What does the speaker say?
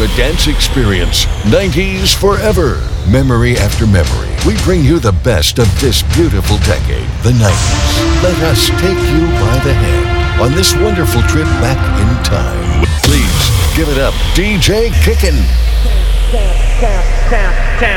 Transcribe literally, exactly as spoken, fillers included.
dance experience. nineties forever. Memory after memory. We bring you the best of this beautiful decade, the nineties. Let us take you by the hand on this wonderful trip back in time. Please give it up, D J Kickin'. Down, down, down, down.